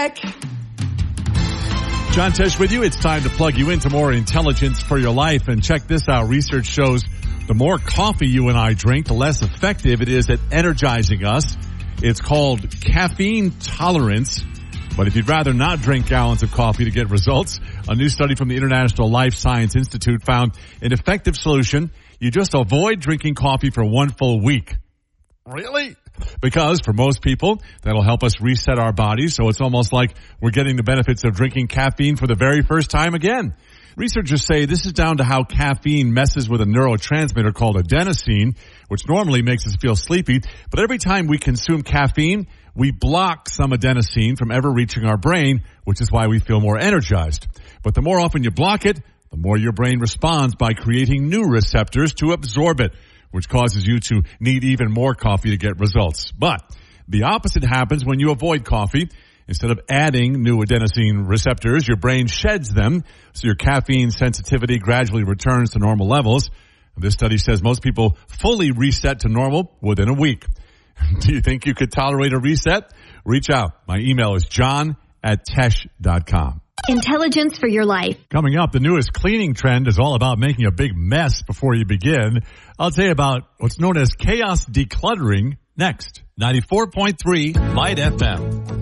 John Tesh with you. It's time to plug you into more intelligence for your life. And check this out. Research shows the more coffee you and I drink, the less effective it is at energizing us. It's called caffeine tolerance. But if you'd rather not drink gallons of coffee to get results, a new study from the International Life Science Institute found an effective solution. You just avoid drinking coffee for one full week. Really? Because for most people, that'll help us reset our bodies, so it's almost like we're getting the benefits of drinking caffeine for the very first time again. Researchers say this is down to how caffeine messes with a neurotransmitter called adenosine, which normally makes us feel sleepy. But every time we consume caffeine, we block some adenosine from ever reaching our brain, which is why we feel more energized. But the more often you block it, the more your brain responds by creating new receptors to absorb it, which causes you to need even more coffee to get results. But the opposite happens when you avoid coffee. Instead of adding new adenosine receptors, your brain sheds them, so your caffeine sensitivity gradually returns to normal levels. This study says most people fully reset to normal within a week. Do you think you could tolerate a reset? Reach out. My email is john@tesh.com. Intelligence for your life. Coming up, the newest cleaning trend is all about making a big mess before you begin. I'll tell you about what's known as chaos decluttering next. 94.3 Light FM.